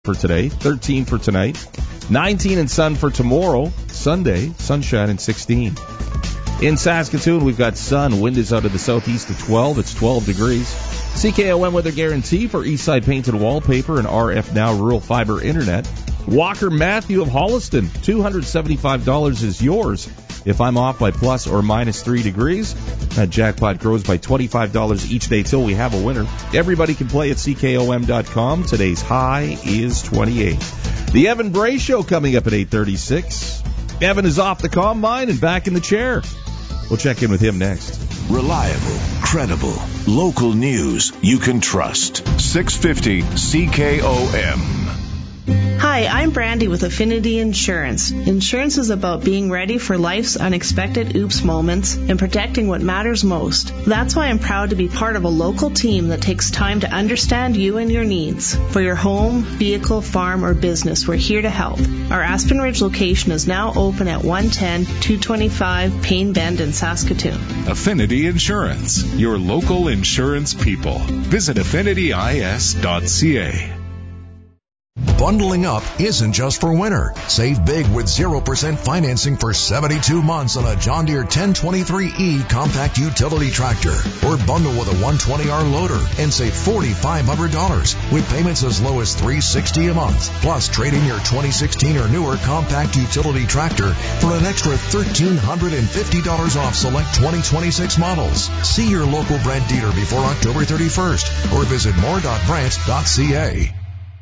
for today, 13 for tonight, 19 in sun for tomorrow, Sunday, sunshine and 16. In Saskatoon, we've got sun. Wind is out of the southeast at 12. It's 12 degrees. CKOM weather guarantee for Eastside Painted Wallpaper and RF Now Rural Fiber Internet. Walker Matthew of Holliston, $275 is yours if I'm off by plus or minus 3 degrees. That jackpot grows by $25 each day till we have a winner. Everybody can play at CKOM.com. Today's high is 28. The Evan Bray Show coming up at 8:36. Evan is off the combine and back in the chair. We'll check in with him next. Reliable, credible, local news you can trust. 650 CKOM. Hi, I'm Brandy with Affinity Insurance. Insurance is about being ready for life's unexpected oops moments and protecting what matters most. That's why I'm proud to be part of a local team that takes time to understand you and your needs. For your home, vehicle, farm, or business, we're here to help. Our Aspen Ridge location is now open at 110-225 Payne Bend in Saskatoon. Affinity Insurance, your local insurance people. Visit affinityis.ca. Bundling up isn't just for winter. Save big with 0% financing for 72 months on a John Deere 1023E compact utility tractor. Or bundle with a 120R loader and save $4,500 with payments as low as $360 a month. Plus, trade in your 2016 or newer compact utility tractor for an extra $1,350 off select 2026 models. See your local Brent dealer before October 31st or visit more.brent.ca.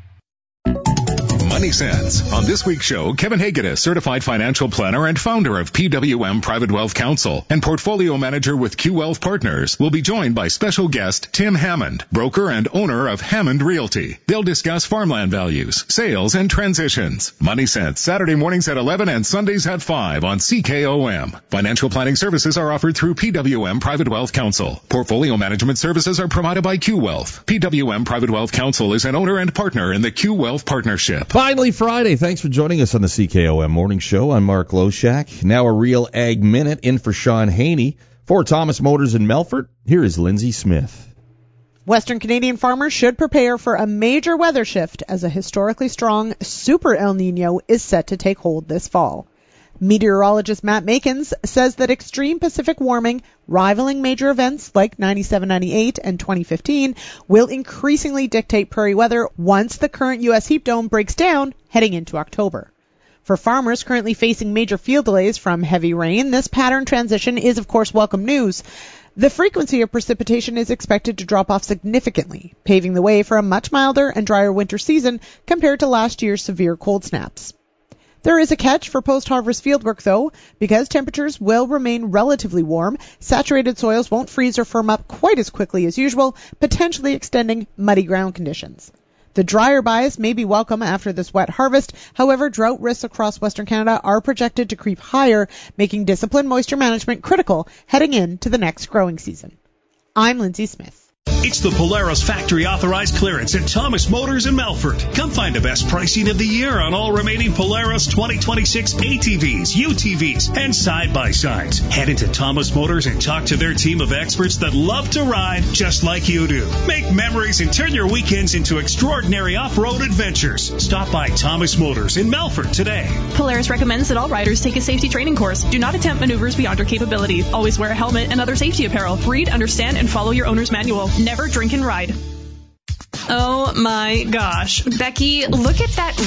Money Sense. On this week's show, Kevin Hagedis, certified financial planner and founder of PWM Private Wealth Counsel and portfolio manager with Q Wealth Partners, will be joined by special guest Tim Hammond, broker and owner of Hammond Realty. They'll discuss farmland values, sales, and transitions. Money Sense, Saturday mornings at 11 and Sundays at 5 on CKOM. Financial planning services are offered through PWM Private Wealth Counsel. Portfolio management services are provided by Q Wealth. PWM Private Wealth Counsel is an owner and partner in the Q Wealth Partnership. Finally, Friday. Thanks for joining us on the CKOM Morning Show. I'm Mark Loshak. Now a Real Ag Minute in for Sean Haney. For Thomas Motors in Melfort, here is Lindsay Smith. Western Canadian farmers should prepare for a major weather shift as a historically strong Super El Nino is set to take hold this fall. Meteorologist Matt Makins says that extreme Pacific warming, rivaling major events like 97-98 and 2015, will increasingly dictate prairie weather once the current U.S. heat dome breaks down heading into October. For farmers currently facing major field delays from heavy rain, this pattern transition is, of course, welcome news. The frequency of precipitation is expected to drop off significantly, paving the way for a much milder and drier winter season compared to last year's severe cold snaps. There is a catch for post-harvest fieldwork, though. Because temperatures will remain relatively warm, saturated soils won't freeze or firm up quite as quickly as usual, potentially extending muddy ground conditions. The drier bias may be welcome after this wet harvest. However, drought risks across Western Canada are projected to creep higher, making disciplined moisture management critical heading into the next growing season. I'm Lindsay Smith. It's the Polaris factory authorized clearance at Thomas Motors in Melfort. Come find the best pricing of the year on all remaining Polaris 2026 ATVs, UTVs, and side-by-sides. Head into Thomas Motors and talk to their team of experts that love to ride just like you do. Make memories and turn your weekends into extraordinary off-road adventures. Stop by Thomas Motors in Melfort today. Polaris recommends that all riders take a safety training course. Do not attempt maneuvers beyond your capability. Always wear a helmet and other safety apparel. Read, understand, and follow your owner's manual. Never drink and ride. Oh my gosh. Becky, look at that